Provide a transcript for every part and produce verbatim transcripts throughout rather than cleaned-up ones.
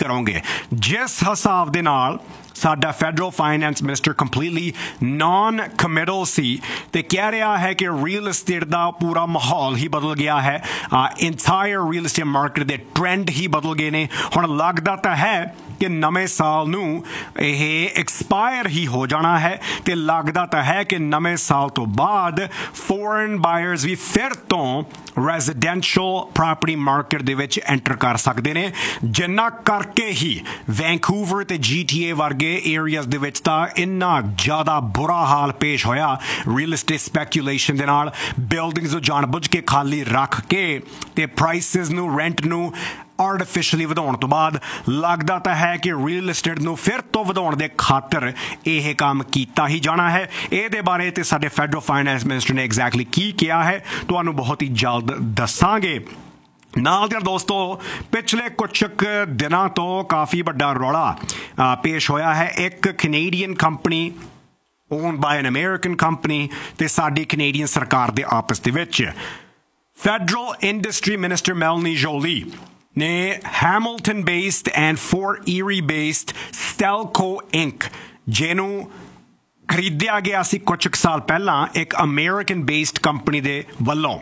ਕਰੋਗੇ। ਜਿਸ ਹਿਸਾਬ ਦੇ ਨਾਲ ਸਾਡਾ federal finance minister completely non ਕਮਿਟਲ ਸੀ ਤੇ ਕਹਿ ਰਿਹਾ ਹੈ ਕਿ ਰੀਅਲ ਏਸਟੇਟ ਦਾ ਪੂਰਾ ਮਾਹੌਲ ਹੀ ਬਦਲ ਗਿਆ ਹੈ, ਇੰਟਾਇਰ ਰੀਅਲ ਏਸਟੇਟ ਮਾਰਕੀਟ ਦੇ ਟ੍ਰੈਂਡ ਹੀ ਬਦਲ ਗਏ ਨੇ। ਹੁਣ ਲੱਗਦਾ ਤਾਂ ਹੈ ਕਿ ਨਵੇਂ ਸਾਲ ਨੂੰ ਇਹ ਐਕਸਪਾਇਰ ਹੀ ਹੋ ਜਾਣਾ ਹੈ ਤੇ ਲੱਗਦਾ ਤਾਂ ਹੈ ਕਿ ਨਵੇਂ ਸਾਲ ਤੋਂ ਬਾਅਦ ਫੋਰਨ ਬਾਇਰਸ ਵੀ ਫਿਰ ਤੋਂ ਰੈਜ਼ੀਡੈਂਸ਼ੀਅਲ ਪ੍ਰਾਪਰਟੀ ਮਾਰਕੀਟ ਦੇ ਵਿੱਚ ਐਂਟਰ ਕਰ ਸਕਦੇ ਨੇ, ਜਿੰਨਾ ਕਰਕੇ ਹੀ ਵੈਂਕੂਵਰ ਤੇ ਜੀ ਟੀ ਏ ਵਰਗੇ ਏਰੀਆਜ਼ ਦੇ ਵਿੱਚ ਤਾਂ ਇੰਨਾ ਜ਼ਿਆਦਾ ਬੁਰਾ ਹਾਲ ਪੇਸ਼ ਹੋਇਆ ਰੀਅਲ ਏਸਟੇਟ ਸਪੈਕੂਲੇਸ਼ਨ ਦੇ ਨਾਲ। ਬਿਲਡਿੰਗਸ ਨੂੰ ਜਾਣਬੁੱਝ ਕੇ ਖਾਲੀ ਰੱਖ ਕੇ ਤੇ ਪ੍ਰਾਈਸਿਸ ਨੂੰ ਰੈਂਟ ਨੂੰ ਆਰਟੀਫਿਸ਼ਲੀ ਵਧਾਉਣ ਤੋਂ ਬਾਅਦ ਲੱਗਦਾ ਤਾਂ ਹੈ ਕਿ ਰੀਅਲ ਏਸਟੇਟ ਨੂੰ ਫਿਰ ਤੋਂ ਵਧਾਉਣ ਦੇ ਖਾਤਰ ਇਹ ਕੰਮ ਕੀਤਾ ਹੀ ਜਾਣਾ ਹੈ। ਇਹਦੇ ਬਾਰੇ ਤੇ ਸਾਡੇ ਫੈਡਰਲ ਫਾਈਨੈਂਸ ਮਿਨਿਸਟਰ ਨੇ ਐਗਜ਼ੈਕਟਲੀ ਕੀ ਕਿਹਾ ਹੈ ਤੁਹਾਨੂੰ ਬਹੁਤ ਹੀ ਜਲਦ ਦੱਸਾਂਗੇ। ਨਾਲ ਦੇ ਦੋਸਤੋ, ਪਿਛਲੇ ਕੁਝ ਦਿਨਾਂ ਤੋਂ ਕਾਫੀ ਵੱਡਾ ਰੌਲਾ ਪੇਸ਼ ਹੋਇਆ ਹੈ। ਇੱਕ Canadian company owned by an American company ਤੇ ਸਾਡੀ ਕੈਨੇਡੀਅਨ ਸਰਕਾਰ ਦੇ ਆਪਸ ਦੇ ਵਿੱਚ। ਫੈਡਰਲ ਇੰਡਸਟਰੀ ਮਿਨਿਸਟਰ ਮੈਲਨੀ ਜੋਲੀ ਨੇ Hamilton based and fort ਈਰੀ based ਸਟੈਲਕੋ ink, ਜਿਹਨੂੰ ਖਰੀਦਿਆ ਗਿਆ ਸੀ ਕੁਝ ਕੁ ਸਾਲ ਪਹਿਲਾਂ ਇੱਕ ਅਮਰੀਕਨ ਬੇਸਡ ਕੰਪਨੀ ਦੇ ਵੱਲੋਂ,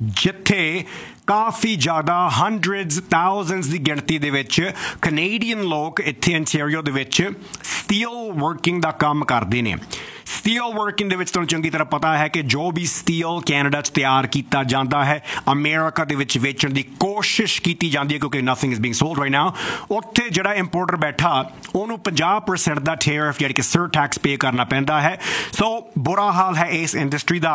ਜਿੱਥੇ ਕਾਫੀ ਜ਼ਿਆਦਾ ਹੰਡਰਡਸ ਥਾਊਜ਼ੈਂਡਸ ਦੀ ਗਿਣਤੀ ਦੇ ਵਿੱਚ ਕੈਨੇਡੀਅਨ ਲੋਕ ਇੱਥੇ ontario ਦੇ ਵਿੱਚ ਸਟੀਲ ਵਰਕਿੰਗ ਦਾ ਕੰਮ ਕਰਦੇ ਨੇ। ਸਟੀਲ ਵਰਕਿੰਗ ਦੇ ਵਿੱਚ ਤੁਹਾਨੂੰ ਚੰਗੀ ਤਰ੍ਹਾਂ ਪਤਾ ਹੈ ਕਿ ਜੋ ਵੀ ਸਟੀਲ ਕੈਨੇਡਾ 'ਚ ਤਿਆਰ ਕੀਤਾ ਜਾਂਦਾ ਹੈ ਅਮਰੀਕਾ ਦੇ ਵਿੱਚ ਵੇਚਣ ਦੀ ਕੋਸ਼ਿਸ਼ ਕੀਤੀ ਜਾਂਦੀ ਹੈ, ਕਿਉਂਕਿ nothing is being solved right now. ਉੱਥੇ ਜਿਹੜਾ ਇੰਪੋਰਟਰ ਬੈਠਾ ਉਹਨੂੰ ਪੰਜਾਹ ਪਰਸੈਂਟ ਦਾ ਟੈਰਿਫ ਜਿਹੜੀ ਕਿ ਸਰ ਟੈਕਸ ਪੇ ਕਰਨਾ ਪੈਂਦਾ ਹੈ। ਸੋ ਬੁਰਾ ਹਾਲ ਹੈ ਇਸ ਇੰਡਸਟਰੀ ਦਾ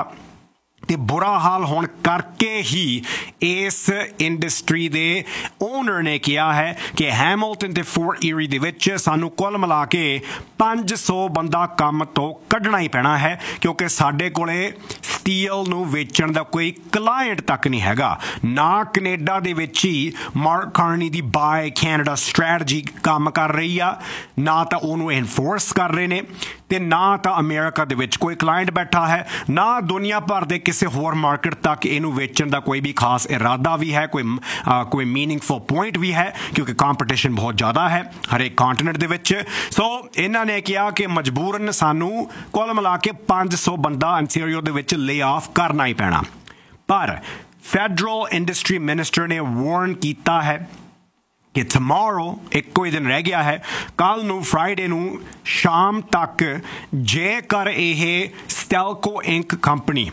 ਤੇ ਬੁਰਾ ਹਾਲ ਹੋਣ ਕਰਕੇ ਹੀ ਇਸ ਇੰਡਸਟਰੀ ਦੇ ਓਨਰ ਨੇ ਕਿਹਾ ਹੈ ਕਿ ਹੈਮਿਲਟਨ ਤੇ ਫੋਰਟ ਈਰੀ ਦੇ ਵਿੱਚ ਸਾਨੂੰ ਕੁੱਲ ਮਿਲਾ ਕੇ ਪੰਜ ਸੌ ਬੰਦਾ ਕੰਮ ਤੋਂ ਕੱਢਣਾ ਹੀ ਪੈਣਾ ਹੈ, ਕਿਉਂਕਿ ਸਾਡੇ ਕੋਲੇ ਸਟੀਲ ਨੂੰ ਵੇਚਣ ਦਾ ਕੋਈ ਕਲਾਇੰਟ ਤੱਕ ਨਹੀਂ ਹੈਗਾ। ਨਾ ਕੈਨੇਡਾ ਦੇ ਵਿੱਚ ਹੀ ਮਾਰਕ ਕਾਰਨੀ ਦੀ ਬਾਏ ਕੈਨੇਡਾ ਸਟ੍ਰੈਟਜੀ ਕੰਮ ਕਰ ਰਹੀ ਆ, ਨਾ ਤਾਂ ਉਹਨੂੰ ਐਨਫੋਰਸ ਕਰ ਰਹੇ ਨੇ ਤੇ ਨਾ ਤਾਂ ਅਮਰੀਕਾ ਦੇ ਵਿੱਚ ਕੋਈ ਕਲਾਇੰਟ ਬੈਠਾ ਹੈ, ਨਾ ਦੁਨੀਆ ਭਰ ਦੇ ਕਿਸੇ ਹੋਰ ਮਾਰਕੀਟ ਤੱਕ ਇਹਨੂੰ ਵੇਚਣ ਦਾ ਕੋਈ ਵੀ ਖਾਸ ਇਰਾਦਾ ਵੀ ਹੈ, ਕੋਈ ਕੋਈ ਮੀਨਿੰਗਫੁਲ ਪੁਆਇੰਟ ਵੀ ਹੈ, ਕਿਉਂਕਿ ਕੰਪੀਟੀਸ਼ਨ ਬਹੁਤ ਜ਼ਿਆਦਾ ਹੈ ਹਰੇਕ ਕੰਟੀਨੈਂਟ ਦੇ ਵਿੱਚ। ਸੋ ਇਹਨਾਂ ਨੇ ਕਿਹਾ ਕਿ ਮਜਬੂਰਨ ਸਾਨੂੰ ਕੁੱਲ ਮਿਲਾ ਕੇ ਪੰਜ ਸੌ ਬੰਦਾ ontario ਦੇ ਵਿੱਚ ਲੇ ਆਫ ਕਰਨਾ ਹੀ ਪੈਣਾ। ਪਰ ਫੈਡਰਲ ਇੰਡਸਟਰੀ ਮਿਨਿਸਟਰ ਨੇ ਵਾਰਨ ਕੀਤਾ ਹੈ ਕਿ tomorrow ਇੱਕੋ ਹੀ ਦਿਨ ਰਹਿ ਗਿਆ ਹੈ, ਕੱਲ ਨੂੰ ਫਰਾਈਡੇ ਨੂੰ ਸ਼ਾਮ ਤੱਕ ਜੇਕਰ ਇਹ ਸਟੈਲਕੋ ਇੰਕ ਕੰਪਨੀ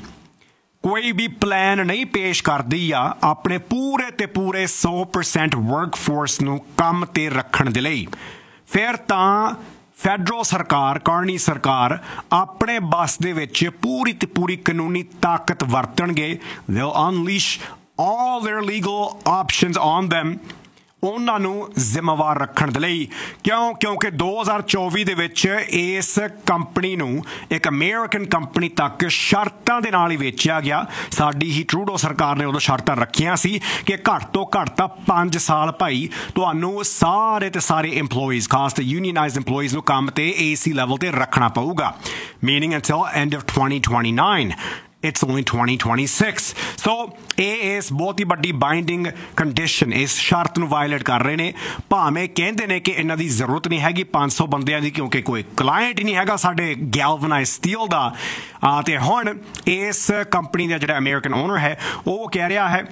ਕੋਈ ਵੀ ਪਲਾਨ ਨਹੀਂ ਪੇਸ਼ ਕਰਦੀ ਆ ਆਪਣੇ ਪੂਰੇ ਤੇ ਪੂਰੇ ਸੌ ਪਰਸੈਂਟ ਵਰਕਫੋਰਸ ਨੂੰ ਕੰਮ ਤੇ ਰੱਖਣ ਦੇ ਲਈ, ਫਿਰ ਤਾਂ ਫੈਡਰਲ ਸਰਕਾਰ ਕਾਰਨੀ ਸਰਕਾਰ ਆਪਣੇ ਬਸ ਦੇ ਵਿੱਚ ਪੂਰੀ ਤੇ ਪੂਰੀ ਕਾਨੂੰਨੀ ਤਾਕਤ ਵਰਤਣਗੇ। they'll unleash all their legal options on them ਉਹਨਾਂ ਨੂੰ ਜ਼ਿੰਮੇਵਾਰ ਰੱਖਣ ਦੇ ਲਈ। ਕਿਉਂ? ਕਿਉਂਕਿ ਦੋ ਹਜ਼ਾਰ ਚੌਵੀ ਦੇ ਵਿੱਚ ਇਸ ਕੰਪਨੀ ਨੂੰ ਇੱਕ ਅਮਰੀਕਨ ਕੰਪਨੀ ਤੱਕ ਸ਼ਰਤਾਂ ਦੇ ਨਾਲ ਹੀ ਵੇਚਿਆ ਗਿਆ। ਸਾਡੀ ਹੀ ਟਰੂਡੋ ਸਰਕਾਰ ਨੇ ਉਦੋਂ ਸ਼ਰਤਾਂ ਰੱਖੀਆਂ ਸੀ ਕਿ ਘੱਟ ਤੋਂ ਘੱਟ ਤਾਂ ਪੰਜ ਸਾਲ ਭਾਈ ਤੁਹਾਨੂੰ ਸਾਰੇ ਤੇ ਸਾਰੇ ਇੰਪਲੋਈਜ਼, ਖਾਸ ਤੇ ਯੂਨੀਅਨਾਈਜ਼ਡ ਇੰਪਲੋਈਜ਼ ਨੂੰ ਕੰਮ ਤੇ ਏ ਸੀ ਲੈਵਲ ਤੇ ਰੱਖਣਾ ਪਊਗਾ, meaning until end of twenty twenty-nine. It's only twenty twenty-six. So ਇਹ ਇਸ ਬਹੁਤ ਹੀ ਵੱਡੀ ਬਾਈਂਡਿੰਗ ਕੰਡੀਸ਼ਨ, ਇਸ ਸ਼ਰਤ ਨੂੰ ਵਾਇਲੇਟ ਕਰ ਰਹੇ ਨੇ। ਭਾਵੇਂ ਕਹਿੰਦੇ ਨੇ ਕਿ ਇਹਨਾਂ ਦੀ ਜ਼ਰੂਰਤ ਨਹੀਂ ਹੈਗੀ ਪੰਜ ਸੌ ਬੰਦਿਆਂ ਦੀ, ਕਿਉਂਕਿ ਕੋਈ ਕਲਾਇੰਟ ਹੀ ਨਹੀਂ ਹੈਗਾ ਸਾਡੇ ਗੈਲਵਨਾਈਜ਼ਡ ਸਟੀਲ ਦਾ। ਤੇ ਹੁਣ ਇਸ ਕੰਪਨੀ ਦਾ ਜਿਹੜਾ ਅਮਰੀਕਨ ਓਨਰ ਹੈ ਉਹ ਕਹਿ ਰਿਹਾ ਹੈ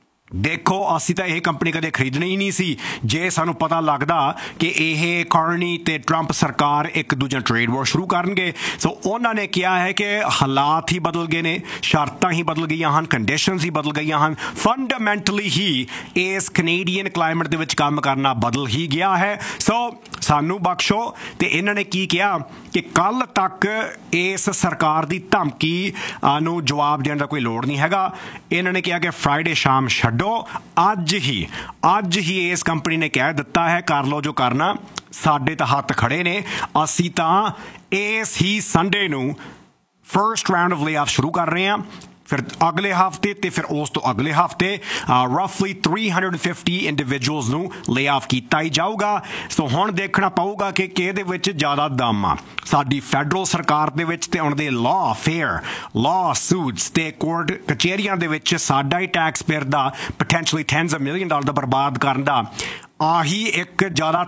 ਦੇਖੋ ਅਸੀਂ ਤਾਂ ਇਹ ਕੰਪਨੀ ਕਦੇ ਖਰੀਦਣੀ ਹੀ ਨਹੀਂ ਸੀ ਜੇ ਸਾਨੂੰ ਪਤਾ ਲੱਗਦਾ ਕਿ ਇਹ ਕਾਰਨੀ ਤੇ ਟਰੰਪ ਸਰਕਾਰ ਇੱਕ ਦੂਜੇ ਨਾਲ ਟ੍ਰੇਡ ਵਾਰ ਸ਼ੁਰੂ ਕਰਨਗੇ। ਸੋ ਉਹਨਾਂ ਨੇ ਕਿਹਾ ਹੈ ਕਿ ਹਾਲਾਤ ਹੀ ਬਦਲ ਗਏ ਨੇ, ਸ਼ਰਤਾਂ ਹੀ ਬਦਲ ਗਈਆਂ ਹਨ, ਕੰਡੀਸ਼ਨਸ ਹੀ ਬਦਲ ਗਈਆਂ ਹਨ, ਫੰਡਾਮੈਂਟਲੀ ਹੀ ਇਸ ਕੈਨੇਡੀਅਨ ਕਲਾਈਮੇਟ ਦੇ ਵਿੱਚ ਕੰਮ ਕਰਨਾ ਬਦਲ ਹੀ ਗਿਆ ਹੈ। ਸੋ ਸਾਨੂੰ ਬਖਸ਼ੋ। ਤੇ ਇਹਨਾਂ ਨੇ ਕੀ ਕਿਹਾ ਕਿ ਕੱਲ ਤੱਕ ਇਸ ਸਰਕਾਰ ਦੀ ਧਮਕੀ ਨੂੰ ਜਵਾਬ ਦੇਣ ਦਾ ਕੋਈ ਲੋੜ ਨਹੀਂ ਹੈਗਾ। ਇਹਨਾਂ ਨੇ ਕਿਹਾ ਕਿ ਫਰਾਈਡੇ ਸ਼ਾਮ ਛੱਡ ਅੱਜ ਹੀ ਅੱਜ ਹੀ ਇਸ ਕੰਪਨੀ ਨੇ ਕਹਿ ਦਿੱਤਾ ਹੈ ਕਰ ਲਓ ਜੋ ਕਰਨਾ, ਸਾਡੇ ਤਾਂ ਹੱਥ ਖੜੇ ਨੇ, ਅਸੀਂ ਤਾਂ ਇਸ ਹੀ ਸੰਡੇ ਨੂੰ ਫਰਸਟ ਰਾਊਂਡ ਆਫ ਲੇਆਫ ਸ਼ੁਰੂ ਕਰ ਰਹੇ ਹਾਂ। ਫਿਰ ਅਗਲੇ ਹਫ਼ਤੇ ਤੇ ਫਿਰ ਉਸ ਤੋਂ ਅਗਲੇ ਹਫ਼ਤੇ ਰਫਲੀ three hundred fifty ਇੰਡੀਵਿਜੂਅਲਸ ਨੂੰ ਲੇ ਆਫ ਕੀਤਾ ਹੀ ਜਾਊਗਾ। ਸੋ ਹੁਣ ਦੇਖਣਾ ਪਊਗਾ ਕਿ ਕਿਹਦੇ ਵਿੱਚ ਜ਼ਿਆਦਾ ਦਮ ਆ, ਸਾਡੀ ਫੈਡਰਲ ਸਰਕਾਰ ਦੇ ਵਿੱਚ ਤੇ ਉਹਨਾਂ ਦੇ ਲਾਅ ਫੇਅਰ ਲਾਅ ਸੂਟਸ ਤੇ ਕੋਰਟ ਕਚਹਿਰੀਆਂ ਦੇ ਵਿੱਚ ਸਾਡਾ ਹੀ tax payer the potentially tens of million dollar ਦਾ ਬਰਬਾਦ ਕਰਨ ਦਾ ਆਹੀ ਇੱਕ ਜ਼ਿਆਦਾ